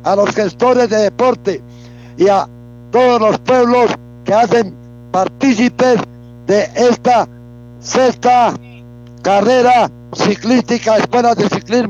a los gestores de deporte y a todos los pueblos que hacen partícipes de esta sexta carrera ciclística, escuelas de ciclismo